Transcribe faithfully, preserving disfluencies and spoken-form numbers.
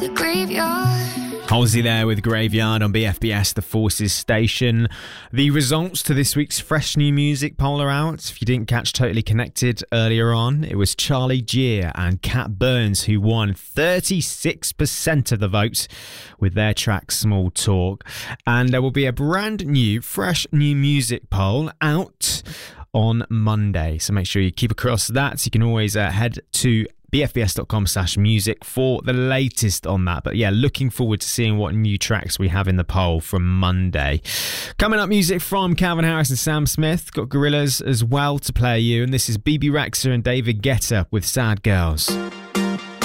the graveyard. Halsey there with Graveyard on B F B S, the Forces station. The results to this week's Fresh New Music poll are out. If you didn't catch Totally Connected earlier on, it was Charlie Geer and Cat Burns who won thirty-six percent of the vote with their track Small Talk. And there will be a brand new Fresh New Music poll out on Monday. So make sure you keep across that. You can always uh, head to bfbs.com slash music for the latest on that. But yeah, looking forward to seeing what new tracks we have in the poll from Monday. Coming up, music from Calvin Harris and Sam Smith. Got Gorillaz as well to play you. And this is B B Rexha and David Guetta with Sad Girls.